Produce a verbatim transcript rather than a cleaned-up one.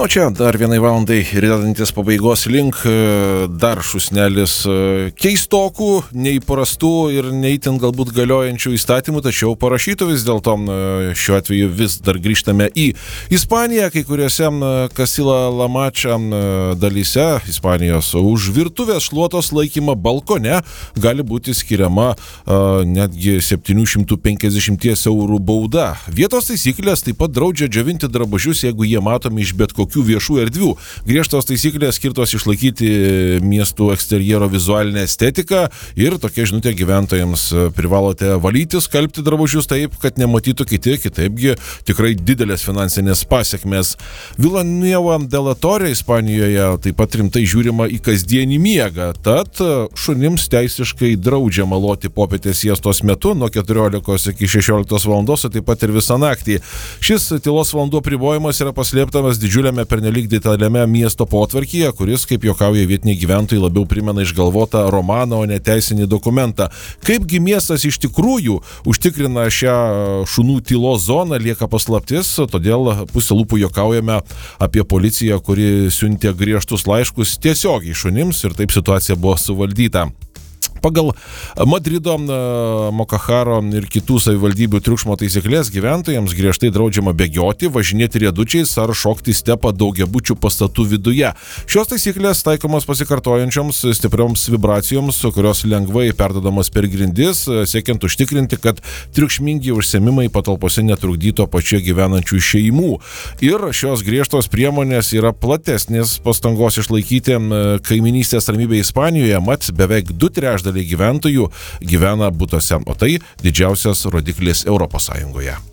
O čia dar vienai valandai ridantis pabaigos link, dar šusnelis keistokų, neįprastų ir neįtin galbūt galiojančių įstatymų, tačiau parašytų vis dėlto šiuo atveju vis dar grįžtame į Ispaniją, kai kuriuose Castilla La Mancha dalyse Ispanijos už virtuvės šluotos laikymą balkone gali būti skiriama netgi septynių šimtų penkiasdešimt eurų bauda. Vietos taisyklės taip pat draudžia džiovinti drabužius, jeigu jie matomi iš bet kokių viešų erdvių. Griežtos taisyklės skirtos išlaikyti miestų eksterjero vizualinę estetiką ir tokia žinutė gyventojams: privalote valyti, skalbti drabužius taip, kad nematytų kiti, kitaipgi tikrai didelės finansinės pasiekmės. Villanueva de la Torre Ispanijoje taip pat rimtai žiūrima į kasdienį miegą, tad šunims teisiškai draudžiama loti popietės siestos metu nuo keturiolikos iki šešioliktos valandos, o taip pat ir visą naktį. Šis tylos valandų apribojimas yra paslėptamas didžiuliame pernelyg detaliame miesto potvarkyje, kuris, kaip juokauja vietiniai gyventojai, labiau primena išgalvotą romaną, o ne teisinį dokumentą. Kaipgi miestas iš tikrųjų užtikrina šią šunų tylos zoną, lieka paslaptis, todėl pusę lūpų juokaujame apie policiją, kuri siuntė griežtus laiškus tiesiogiai šunims ir taip situacija buvo suvaldyta. Pagal Madrido, Mokaharo ir kitų savivaldybių triukšmo taisyklės gyventojams griežtai draudžiama bėgioti, važinėti riedučiais ar šokti stepą daugiabučių pastatų viduje. Šios taisyklės taikomos pasikartojančioms stiprioms vibracijoms, kurios lengvai perduodamos per grindis, siekiant užtikrinti, kad triukšmingi užsiėmimai patalpose netrukdytų pačioje gyvenančių šeimų. Ir šios griežtos priemonės yra platesnės pastangos išlaikyti kaiminystės ramybę Ispanijoje, mat beveik du trečdaliai gyventojų gyvena butuose, o tai didžiausias rodiklis Europos Sąjungoje.